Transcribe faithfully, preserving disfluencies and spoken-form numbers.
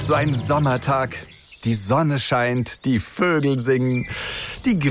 so ein Sommertag. Die Sonne scheint, die Vögel singen, die